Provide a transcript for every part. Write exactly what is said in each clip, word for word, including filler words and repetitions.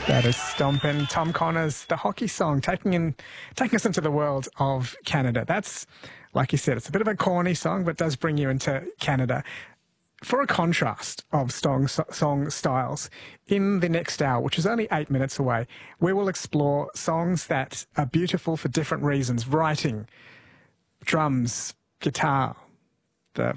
That is Stompin', Tom Connors, the hockey song, taking in, taking us into the world of Canada. That's, like you said, it's a bit of a corny song, but does bring you into Canada. For a contrast of song, song styles, in the next hour, which is only eight minutes away, we will explore songs that are beautiful for different reasons. Writing, drums, guitar, the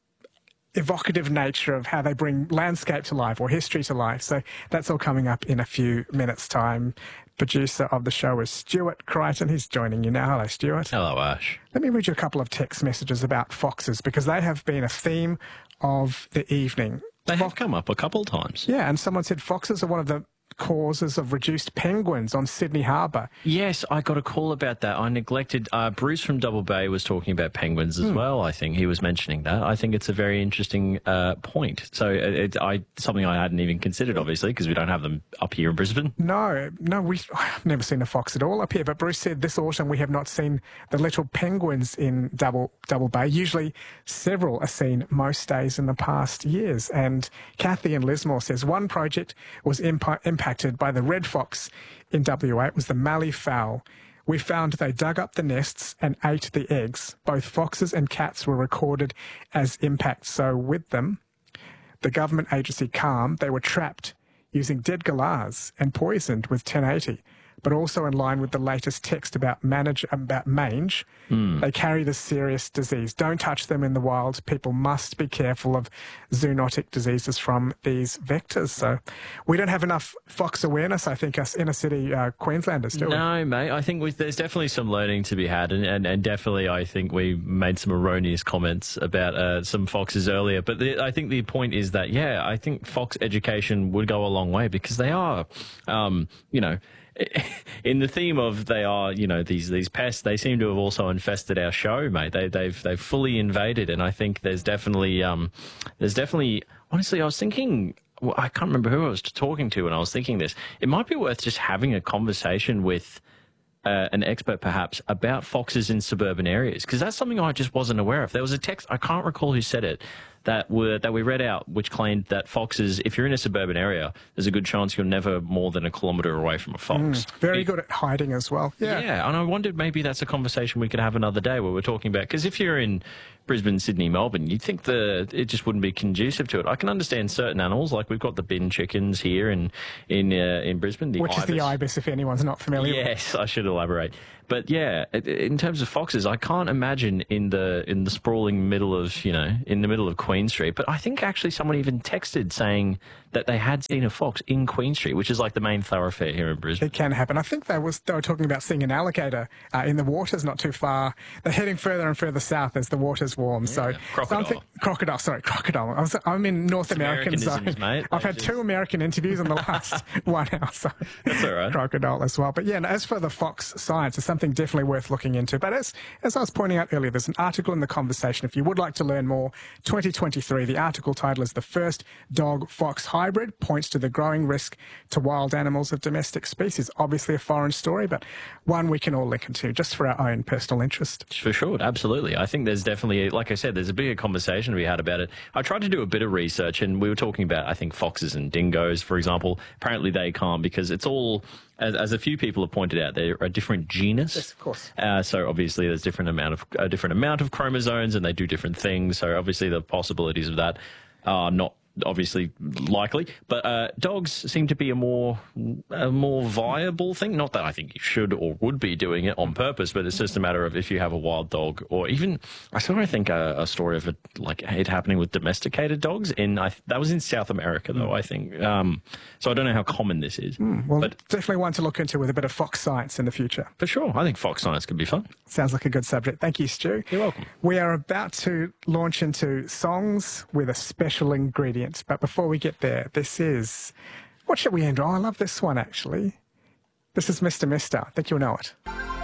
evocative nature of how they bring landscape to life or history to life. So that's all coming up in a few minutes' time. Producer of the show is Stuart Crichton. He's joining you now. Hello, Stuart. Hello, Ash. Let me read you a couple of text messages about foxes, because they have been a theme of the evening. They have come up a couple of times. Yeah, and someone said foxes are one of the causes of reduced penguins on Sydney Harbour. Yes, I got a call about that. I neglected. Uh, Bruce from Double Bay was talking about penguins as mm. well. I think he was mentioning that. I think it's a very interesting uh, point. So it, it, I something I hadn't even considered, obviously, because we don't have them up here in Brisbane. No, no, we I've never seen a fox at all up here. But Bruce said this autumn we have not seen the little penguins in Double Double Bay. Usually, several are seen most days in the past years. And Kathy in Lismore says one project was impa impacted by the red fox in W A. It was the mallee fowl. We found they dug up the nests and ate the eggs. Both foxes and cats were recorded as impact. So with them, the government agency CALM, they were trapped using dead galahs and poisoned with ten eighty. But also in line with the latest text about manage about mange, mm. they carry this serious disease. Don't touch them in the wild. People must be careful of zoonotic diseases from these vectors. So we don't have enough fox awareness, I think, us inner city uh, Queenslanders, do we? No, mate. I think we, there's definitely some learning to be had, and, and, and definitely I think we made some erroneous comments about uh, some foxes earlier. But the, I think the point is that, yeah, I think fox education would go a long way, because they are, um, you know, in the theme of they are, you know, these these pests, they seem to have also infested our show, mate. They, they've they've fully invaded, and I think there's definitely um, there's definitely honestly, I was thinking, well, I can't remember who I was talking to, and I was thinking this. It might be worth just having a conversation with uh, an expert, perhaps, about foxes in suburban areas, because that's something I just wasn't aware of. There was a text, I can't recall who said it, that were that we read out, which claimed that foxes, if you're in a suburban area, there's a good chance you're never more than a kilometre away from a fox. Mm, very it, good at hiding as well. Yeah. Yeah, and I wondered maybe that's a conversation we could have another day where we're talking about, because if you're in Brisbane, Sydney, Melbourne, you'd think the it just wouldn't be conducive to it. I can understand certain animals, like we've got the bin chickens here in in uh, in Brisbane, the which ibis. is the ibis, if anyone's not familiar. Yes, I should elaborate. But yeah, in terms of foxes, I can't imagine in the in the sprawling middle of, you know, in the middle of Queen Street. But I think actually someone even texted saying that they had seen a fox in Queen Street, which is like the main thoroughfare here in Brisbane. It can happen. I think they was they were talking about seeing an alligator uh, in the waters not too far. They're heading further and further south as the water's warm. Yeah, so crocodile. Something, crocodile. Sorry, crocodile. I was, I'm in North it's American zone. Mate. I've they had just... two American interviews in the last one hour. So that's all right. Crocodile as well. But yeah, as for the fox science, it's something definitely worth looking into. But as as I was pointing out earlier, there's an article in the conversation. If you would like to learn more, twenty twenty-three. The article title is "The First Dog-Fox Hybrid Points to the Growing Risk to Wild Animals of Domestic Species." Obviously a foreign story, but one we can all link into just for our own personal interest. For sure, absolutely. I think there's definitely, like I said, there's a bigger conversation to be had about it. I tried to do a bit of research, and we were talking about, I think, foxes and dingoes, for example. Apparently they can't, because it's all, as, as a few people have pointed out, they're a different genus. Yes, of course. Uh, so obviously there's different amount of a different amount of chromosomes, and they do different things. So obviously the possibilities of that are not obviously likely, but uh, dogs seem to be a more a more viable thing. Not that I think you should or would be doing it on purpose, but it's just a matter of if you have a wild dog, or even I saw I think a, a story of it like it happening with domesticated dogs in I, that was in South America though. Mm. I think um, so. I don't know how common this is. Mm, well, but definitely one to look into with a bit of fox science in the future. For sure, I think fox science could be fun. Sounds like a good subject. Thank you, Stu. You're welcome. We are about to launch into songs with a special ingredient. But before we get there, this is... What should we end on? Oh, I love this one, actually. This is Mister Mister. I think you'll know it.